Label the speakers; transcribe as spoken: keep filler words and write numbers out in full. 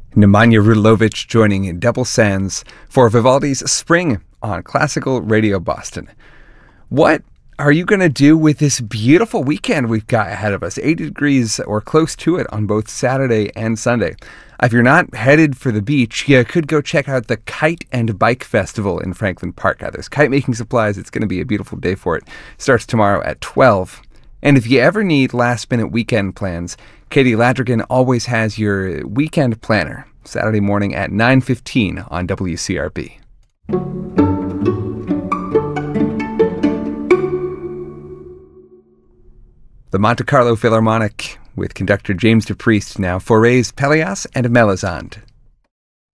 Speaker 1: Nemanja Rudilovic joining Double Sands for Vivaldi's Spring on Classical Radio Boston. What are you going to do with this beautiful weekend we've got ahead of us? eighty degrees or close to it on both Saturday and Sunday. If you're not headed for the beach, you could go check out the Kite and Bike Festival in Franklin Park. There's kite making supplies. It's going to be a beautiful day for it. Starts tomorrow at twelve. And if you ever need last-minute weekend plans, Katie Ladrigan always has your weekend planner, Saturday morning at nine fifteen on W C R B. The Monte Carlo Philharmonic with conductor James DePriest now, Fauré's Pelléas and Melisande.